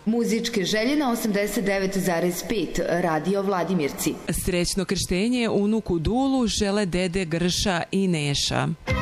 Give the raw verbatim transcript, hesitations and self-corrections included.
Muzičke želje na osamdeset devet zarez pet Radio Vladimirci. Srećno krštenje unuku Dulu žele dede Grša i Neša.